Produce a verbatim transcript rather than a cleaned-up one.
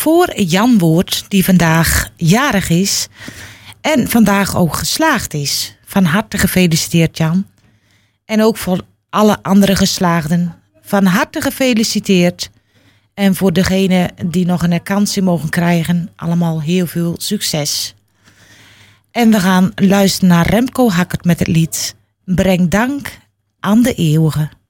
voor Jan Woord, die vandaag jarig is en vandaag ook geslaagd is. Van harte gefeliciteerd, Jan. En ook voor alle andere geslaagden, van harte gefeliciteerd. En voor degenen die nog een kans in mogen krijgen, allemaal heel veel succes. En we gaan luisteren naar Remco Hackert met het lied Breng dank aan de eeuwige.